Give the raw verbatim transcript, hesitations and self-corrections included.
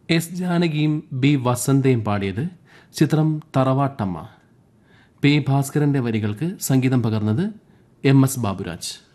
S ജാനകിയും B വസന്തയും പാടിയത്. ചിത്രം തറവാട്ടമ്മ. P ഭാസ്കരന്റെ വരികൾക്ക് സംഗീതം പകർന്നത് എം എസ് ബാബുരാജ്.